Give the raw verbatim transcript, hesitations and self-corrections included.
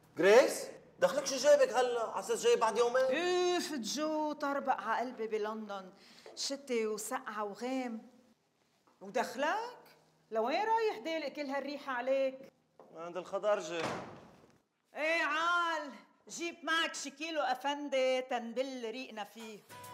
جريس دخلك شو جايبك هلا على اساس جاي بعد يومين؟ اوف جو طربق على قلبي بلندن، شتي وسقعة وغيم. ودخلك؟ لوين رايح ديلق كل هالريحة عليك؟ عند الخضرجة. ايه عال، جيب معك شي كيلو افندي تنبل ريقنا فيه.